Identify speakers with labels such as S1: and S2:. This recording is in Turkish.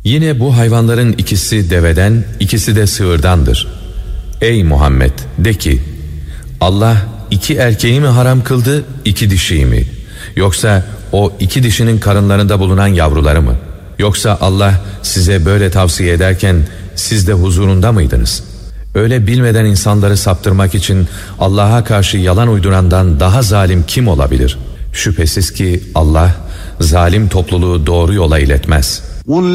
S1: Yine bu hayvanların ikisi deveden, ikisi de sığırdandır. Ey Muhammed, de ki, Allah 2 erkeği mi haram kıldı, 2 dişiyi mi? Yoksa o 2 dişinin karınlarında bulunan yavruları mı? Yoksa Allah size böyle tavsiye ederken siz de huzurunda mıydınız? Öyle bilmeden insanları saptırmak için Allah'a karşı yalan uydurandan daha zalim kim olabilir? Şüphesiz ki Allah zalim topluluğu doğru yola iletmez.